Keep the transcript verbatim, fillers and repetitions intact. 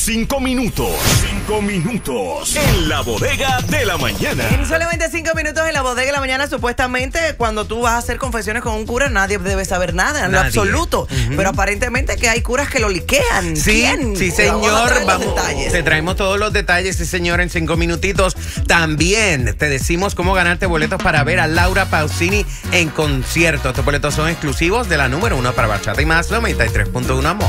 Cinco minutos, cinco minutos en la bodega de la mañana. En solamente cinco minutos en la bodega de la mañana, supuestamente cuando tú vas a hacer confesiones con un cura, nadie debe saber nada, en lo Nadie. absoluto. Uh-huh. Pero aparentemente que hay curas que lo liquean. Sí, ¿Quién? sí, Te vamos a señor. traer los Vamos, detalles. te traemos todos los detalles, sí, señor, en cinco minutitos. También te decimos cómo ganarte boletos para ver a Laura Pausini en concierto. Estos boletos son exclusivos de la número uno para Bachata y más, noventa y tres punto uno Amor.